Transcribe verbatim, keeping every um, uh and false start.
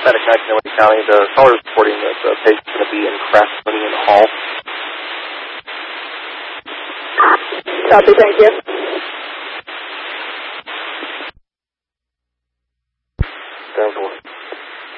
Medic nine in County. The caller is reporting that the patient's going to be in Craftsman Hall. Copy, thank you.